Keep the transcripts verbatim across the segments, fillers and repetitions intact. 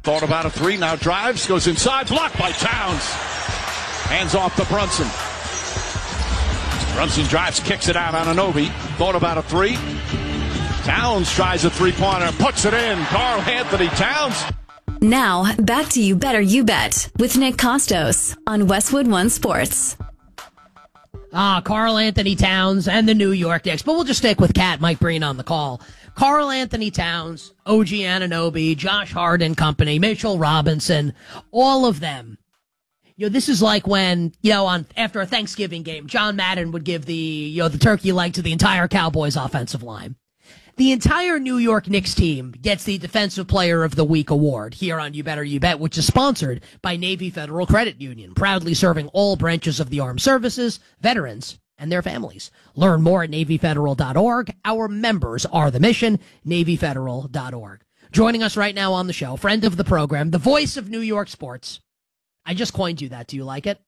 thought about a three, now drives, goes inside, blocked by Towns. Hands off to Brunson. Brunson drives, kicks it out on Anunoby. Thought about a three. Towns tries a three-pointer, puts it in. Karl Anthony Towns. Now, back to You Better You Bet with Nick Kostos on Westwood One Sports. Ah, Karl Anthony Towns and the New York Knicks. But we'll just stick with Cat Mike Breen on the call. Karl Anthony Towns, O G Anunoby, Josh Hart and company, Mitchell Robinson, all of them. You know, this is like when, you know, on after a Thanksgiving game, John Madden would give the, you know, the turkey leg to the entire Cowboys offensive line. The entire New York Knicks team gets the Defensive Player of the Week award here on You Better You Bet, which is sponsored by Navy Federal Credit Union, proudly serving all branches of the armed services, veterans, and their families. Learn more at Navy Federal dot org. Our members are the mission, Navy Federal dot org. Joining us right now on the show, friend of the program, the voice of New York sports. I just coined you that. Do you like it?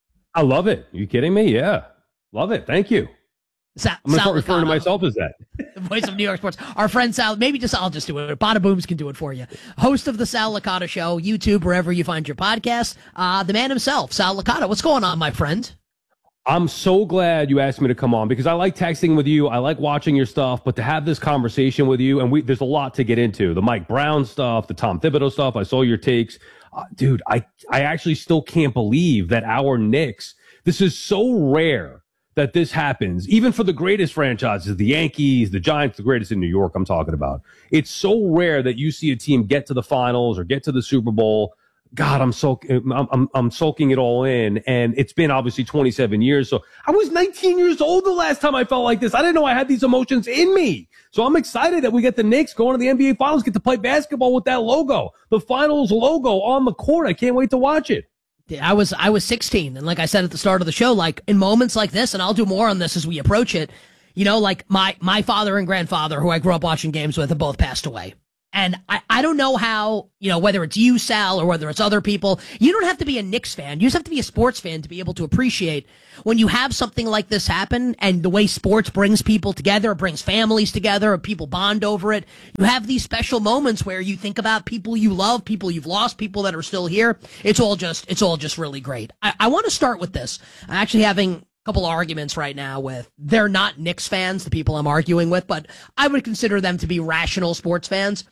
I love it. Are you kidding me? Yeah. Love it. Thank you. Sa- I'm going to start Sal referring to Licata, myself as that. the voice of New York sports. Our friend Sal, maybe just, I'll just do it. Bada Booms can do it for you. Host of the Sal Licata Show, YouTube, wherever you find your podcast. Uh, the man himself, Sal Licata. What's going on, my friend? I'm so glad you asked me to come on because I like texting with you. I like watching your stuff, but to have this conversation with you, and we, there's a lot to get into. The Mike Brown stuff, the Tom Thibodeau stuff. I saw your takes. Uh, dude, I, I actually still can't believe that our Knicks, this is so rare that this happens, even for the greatest franchises, the Yankees, the Giants, the greatest in New York I'm talking about. It's so rare that you see a team get to the finals or get to the Super Bowl. God, I'm so I'm, I'm, I'm soaking it all in. And it's been obviously twenty-seven years. So I was nineteen years old the last time I felt like this. I didn't know I had these emotions in me. So I'm excited that we get the Knicks going to the N B A Finals, get to play basketball with that logo, the Finals logo on the court. I can't wait to watch it. I was I was sixteen, and like I said at the start of the show, like in moments like this, and I'll do more on this as we approach it, you know, like my, my father and grandfather, who I grew up watching games with, have both passed away. And I, I don't know how, you know, whether it's you, Sal, or whether it's other people, you don't have to be a Knicks fan. You just have to be a sports fan to be able to appreciate when you have something like this happen and the way sports brings people together, brings families together, people bond over it. You have these special moments where you think about people you love, people you've lost, people that are still here. It's all just, it's all just really great. I, I want to start with this. I'm actually having a couple of arguments right now with, they're not Knicks fans, the people I'm arguing with, but I would consider them to be rational sports fans.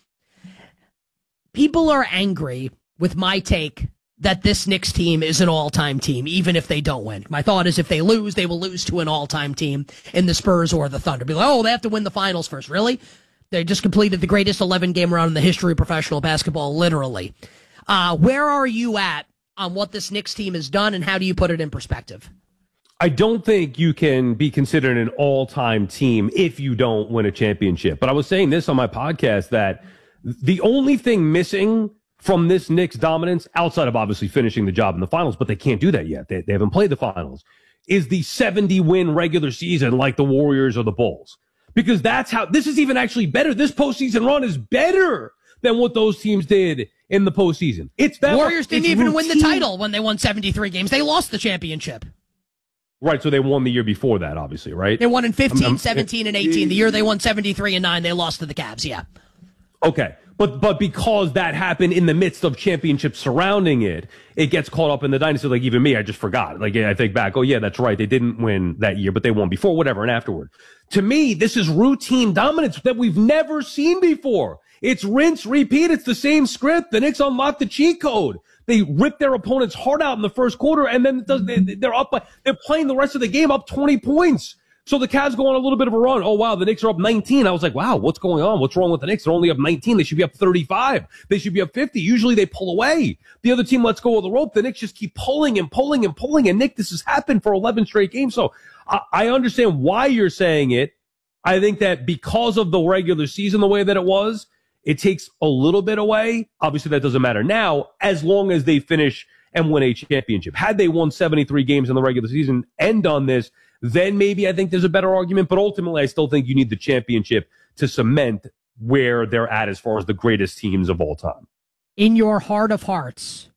People are angry with my take that this Knicks team is an all-time team, even if they don't win. My thought is if they lose, they will lose to an all-time team in the Spurs or the Thunder. Be like, oh, they have to win the finals first. Really? They just completed the greatest eleven-game run in the history of professional basketball, literally. Uh, where are you at on what this Knicks team has done, and how do you put it in perspective? I don't think you can be considered an all-time team if you don't win a championship. But I was saying this on my podcast that the only thing missing from this Knicks dominance, outside of obviously finishing the job in the finals, but they can't do that yet. They, they haven't played the finals, is the seventy-win regular season like the Warriors or the Bulls. Because that's how, this is even actually better. This postseason run is better than what those teams did in the postseason. It's that Warriors didn't it's even routine. win the title when they won seventy-three games. They lost the championship. Right, so they won the year before that, obviously, right? They won in fifteen, I'm, I'm, seventeen, and eighteen. The year they won seventy-three and nine, they lost to the Cavs, yeah. Okay, but but because that happened in the midst of championships surrounding it, it gets caught up in the dynasty. Like even me, I just forgot. Like I think back, oh yeah, that's right. They didn't win that year, but they won before, whatever, and afterward. To me, this is routine dominance that we've never seen before. It's rinse, repeat. It's the same script. The Knicks unlocked the cheat code. They rip their opponent's heart out in the first quarter, and then it does, they, they're up. By, they're playing the rest of the game up twenty points. So the Cavs go on a little bit of a run. Oh, wow, the Knicks are up nineteen. I was like, wow, what's going on? What's wrong with the Knicks? They're only up nineteen. They should be up thirty-five. They should be up fifty. Usually they pull away. The other team lets go of the rope. The Knicks just keep pulling and pulling and pulling. And, Nick, this has happened for eleven straight games. So I, I understand why you're saying it. I think that because of the regular season the way that it was, it takes a little bit away. Obviously, that doesn't matter now as long as they finish and win a championship. Had they won seventy-three games in the regular season and done this, then maybe I think there's a better argument. But ultimately, I still think you need the championship to cement where they're at as far as the greatest teams of all time. In your heart of hearts,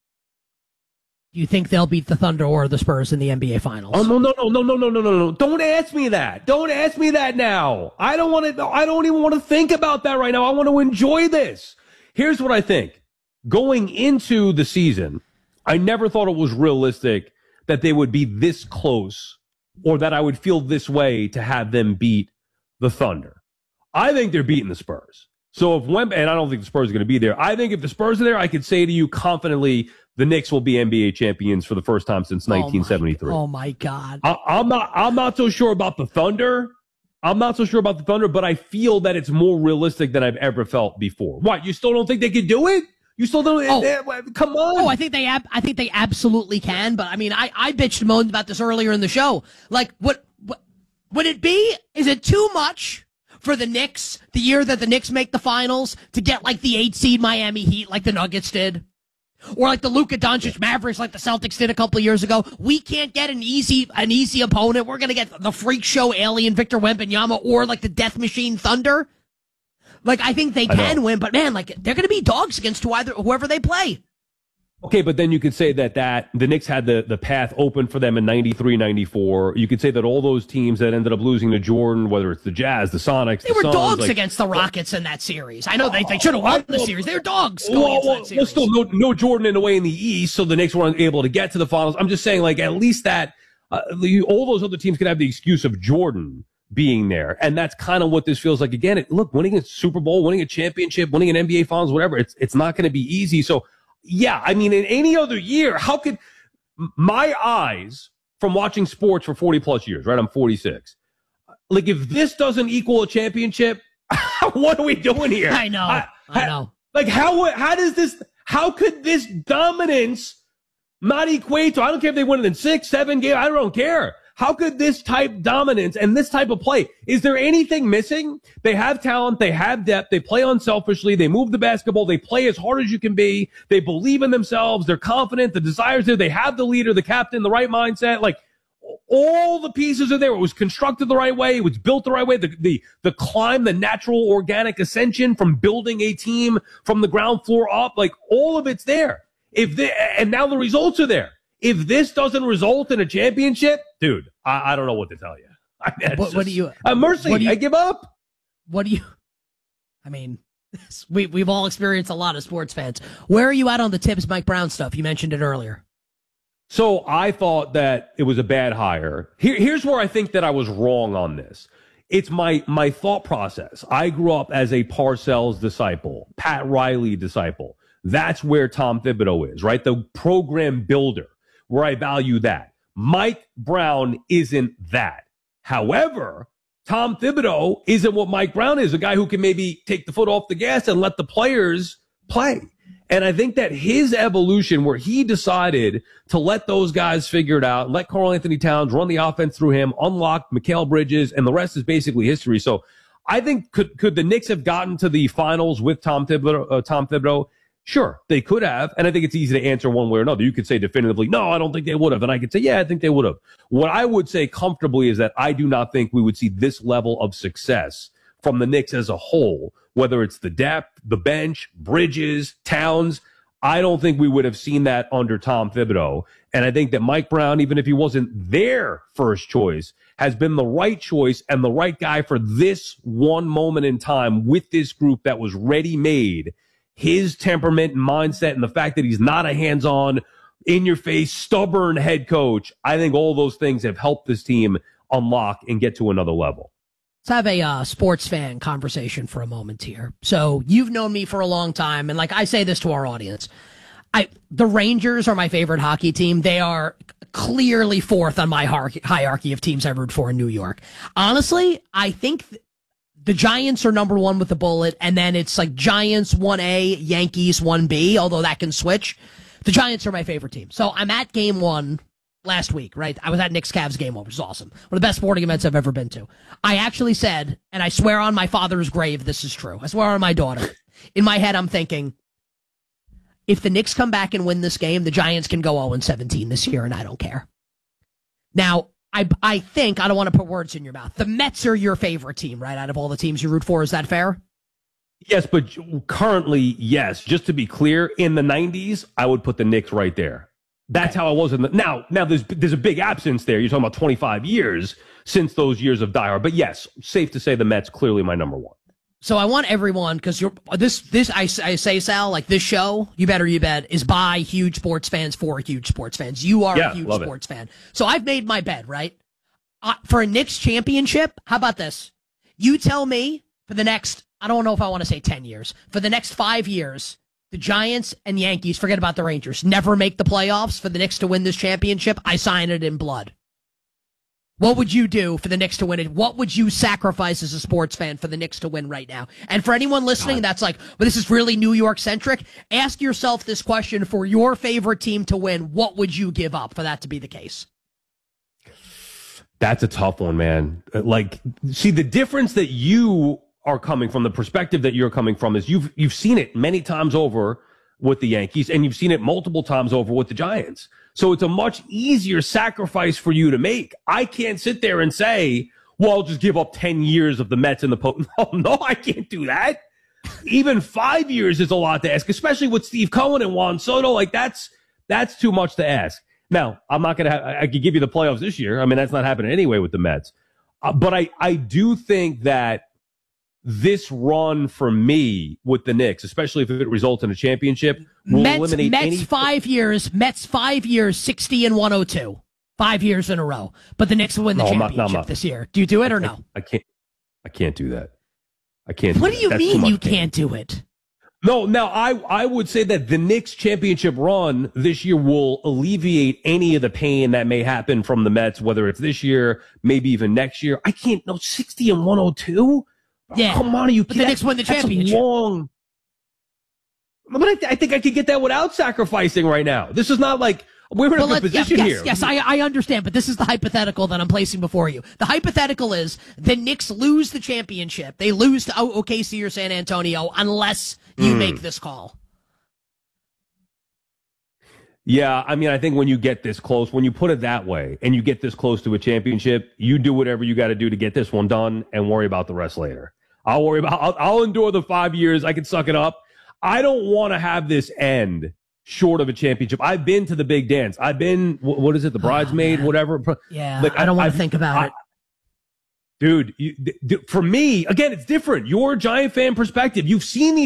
do you think they'll beat the Thunder or the Spurs in the N B A Finals? Oh, no, no, no, no, no, no, no, no, no. Don't ask me that. Don't ask me that now. I don't want to, I don't even want to think about that right now. I want to enjoy this. Here's what I think. going into the season, I never thought it was realistic that they would be this close or that I would feel this way to have them beat the Thunder. I think they're beating the Spurs. So if Wemby, and I don't think the Spurs are going to be there, I think if the Spurs are there, I could say to you confidently, the Knicks will be N B A champions for the first time since nineteen seventy-three. Oh my, oh my God. I, I'm not, I'm not so sure about the Thunder. I'm not so sure about the Thunder, but I feel that it's more realistic than I've ever felt before. What? You still don't think they could do it? You still don't? Oh. Eh, come on. Oh, I think they, ab- I think they absolutely can. But I mean, I, I bitched and moaned about this earlier in the show. Like, what, what would it be? Is it too much for the Knicks the year that the Knicks make the finals to get like the eight seed Miami Heat, like the Nuggets did? Or like the Luka Doncic Mavericks, like the Celtics did a couple of years ago. We can't get an easy, an easy opponent. We're gonna get the freak show alien Victor Wembanyama or like the Death Machine Thunder. Like I think they can win, but man, like they're gonna be dogs against who either whoever they play. Okay, but then you could say that that the Knicks had the, the path open for them in ninety-three, ninety-four. You could say that all those teams that ended up losing to Jordan, whether it's the Jazz, the Sonics, they the were Suns, dogs like, against the Rockets in that series. I know they, they should have won the series. They were dogs going well, into well, that series. well, still no, no Jordan in the way in the East, so the Knicks weren't able to get to the finals. I'm just saying, like, at least that uh, the, all those other teams could have the excuse of Jordan being there, and that's kind of what this feels like. Again, it, look, winning a Super Bowl, winning a championship, winning an N B A Finals, whatever, it's it's not going to be easy. So. Yeah, I mean, in any other year, how could my eyes from watching sports for forty plus years, right? I'm forty-six. Like, if this doesn't equal a championship, what are we doing here? I know. I, I know. Like, how, how does this, how could this dominance not equate to, I don't care if they win it in six, seven games, I don't care. How could this type dominance and this type of play, is there anything missing? They have talent, they have depth, they play unselfishly, they move the basketball, they play as hard as you can be, they believe in themselves, they're confident, the desire's there, they have the leader, the captain, the right mindset, like all the pieces are there. It was constructed the right way, it was built the right way, the, the, the climb, the natural organic ascension from building a team from the ground floor up, like all of it's there. If they, and now the results are there. If this doesn't result in a championship, dude, I, I don't know what to tell you. I mean, what, just, what do you? Uh, mercy, do you, I give up. What do you? I mean, we we've all experienced a lot of sports fans. Where are you at on the Tibbs Mike Brown stuff? You mentioned it earlier. So I thought that it was a bad hire. Here, here's where I think that I was wrong on this. It's my my thought process. I grew up as a Parcells disciple, Pat Riley disciple. That's where Tom Thibodeau is, right? The program builder. Where I value that. Mike Brown isn't that. However, Tom Thibodeau isn't what Mike Brown is, a guy who can maybe take the foot off the gas and let the players play. And I think that his evolution, where he decided to let those guys figure it out, let Karl Anthony Towns run the offense through him, unlock Mikal Bridges, and the rest is basically history. So I think could could the Knicks have gotten to the finals with Tom Thibodeau? Uh, Tom Thibodeau? Sure, they could have, and I think it's easy to answer one way or another. You could say definitively, no, I don't think they would have, and I could say, yeah, I think they would have. What I would say comfortably is that I do not think we would see this level of success from the Knicks as a whole, whether it's the depth, the bench, Bridges, Towns. I don't think we would have seen that under Tom Thibodeau, and I think that Mike Brown, even if he wasn't their first choice, has been the right choice and the right guy for this one moment in time with this group that was ready-made. His temperament and mindset and the fact that he's not a hands-on, in-your-face, stubborn head coach, I think all those things have helped this team unlock and get to another level. Let's have a uh, sports fan conversation for a moment here. So you've known me for a long time, and like I say this to our audience, I the Rangers are my favorite hockey team. They are clearly fourth on my hierarchy of teams I root for in New York. Honestly, I think th- the Giants are number one with the bullet, and then it's like Giants one A, Yankees one B, although that can switch. The Giants are my favorite team. So I'm at game one last week, right? I was at Knicks Cavs game one, which is awesome. One of the best sporting events I've ever been to. I actually said, and I swear on my father's grave this is true. I swear on my daughter. In my head, I'm thinking, if the Knicks come back and win this game, the Giants can go oh and seventeen this year, and I don't care. Now, I I think, I don't want to put words in your mouth, the Mets are your favorite team, right, out of all the teams you root for. Is that fair? Yes, but currently, yes. Just to be clear, in the nineties, I would put the Knicks right there. That's how I was in the now. Now there's there's a big absence there. You're talking about twenty-five years since those years of diehard. But yes, safe to say the Mets clearly my number one. So I want everyone, because you're this this I, I say, Sal, like this show, You Better You Bet, is by huge sports fans for huge sports fans. You are Yeah, a huge love sports it. fan. So I've made my bed, right? Uh, for a Knicks championship, how about this? You tell me for the next, I don't know if I want to say ten years, for the next five years, the Giants and Yankees, forget about the Rangers, never make the playoffs for the Knicks to win this championship. I sign it in blood. What would you do for the Knicks to win it? What would you sacrifice as a sports fan for the Knicks to win right now? And for anyone listening God. that's like, well, this is really New York centric, ask yourself this question: for your favorite team to win, what would you give up for that to be the case? That's a tough one, man. Like, see, the difference that you are coming from, the perspective that you're coming from, is you've you've seen it many times over with the Yankees, and you've seen it multiple times over with the Giants. So it's a much easier sacrifice for you to make. I can't sit there and say, well, I'll just give up ten years of the Mets and the Pope. No, no, I can't do that. Even five years is a lot to ask, especially with Steve Cohen and Juan Soto. Like, that's that's too much to ask. Now, I'm not going to have, I could give you the playoffs this year. I mean, that's not happening anyway with the Mets. Uh, but I, I do think that this run for me with the Knicks, especially if it results in a championship, will Mets, eliminate Mets any five years, Mets five years, sixty and one oh two, five years in a row. But the Knicks will win the No, I'm not- championship no, I'm not. this year. Do you do it or I, no? I can't. I can't do that. I can't. What do do you that. That's too mean much you pain. can't do it? No, now I I would say that the Knicks championship run this year will alleviate any of the pain that may happen from the Mets, whether it's this year, maybe even next year. I can't. No, sixty and one oh two. Yeah. Come on, are you But the Knicks win the that's championship. Long. But I, I think I could get that without sacrificing right now. This is not like we're in a Well, good let's- yes, position yes, here. yes, I, I understand, but this is the hypothetical that I'm placing before you. The hypothetical is the Knicks lose the championship. They lose to O K C or San Antonio unless you Mm. make this call. Yeah, I mean, I think when you get this close, when you put it that way, and you get this close to a championship, you do whatever you got to do to get this one done and worry about the rest later. I'll worry about, I'll, I'll endure the five years. I can suck it up. I don't want to have this end short of a championship. I've been to the big dance. I've been, wh- what is it, the bridesmaid, man. whatever. Yeah, Like, I don't want I've- to think about I- it. Dude, you, d- d- for me, again, it's different. Your Giant fan perspective, you've seen these